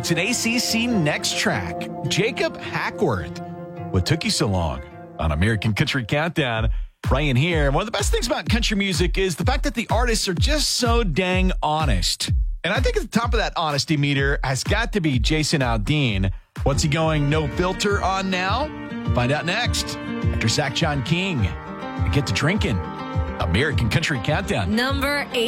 It's an ACC Next Track. Jacob Hackworth. What took you so long? On American Country Countdown. Brian here. One of the best things about country music is the fact that the artists are just so dang honest. And I think at the top of that honesty meter has got to be Jason Aldean. What's he going no filter on now? Find out next after Zach John King. Get to drinking. American Country Countdown. Number 8.